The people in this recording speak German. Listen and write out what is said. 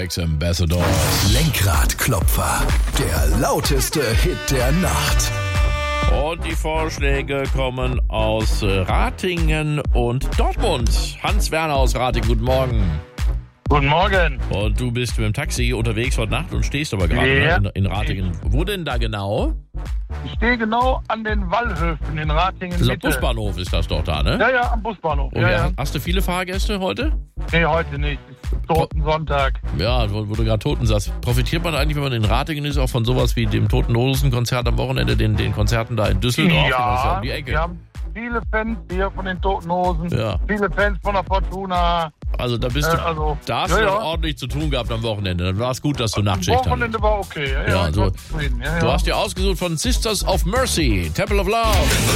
Sex Ambassadors. Lenkradklopfer, der lauteste Hit der Nacht. Und die Vorschläge kommen aus Ratingen und Dortmund. Hans-Werner aus Ratingen, guten Morgen. Guten Morgen. Und du bist mit dem Taxi unterwegs heute Nacht und stehst aber gerade in Ratingen. Wo denn da genau? Ich stehe genau an den Wallhöfen in Ratingen. Das ist am Busbahnhof, ist das doch da, ne? Ja, am Busbahnhof. Und hast du viele Fahrgäste heute? Nee, heute nicht. Es ist Totensonntag. Ja, wo du gerade Toten sagst. Profitiert man eigentlich, wenn man in Ratingen ist, auch von sowas wie dem Toten Hosen-Konzert am Wochenende, den Konzerten da in Düsseldorf? Ja, um die Ecke. wir haben viele Fans hier von den Toten Hosen, Ja. viele Fans von der Fortuna. Also da bist du, da hast du noch ordentlich zu tun gehabt am Wochenende. Dann war es gut, dass du Nachtschicht hattest. Am Wochenende war okay. Du hast dir ausgesucht von Sisters of Mercy, Temple of Love.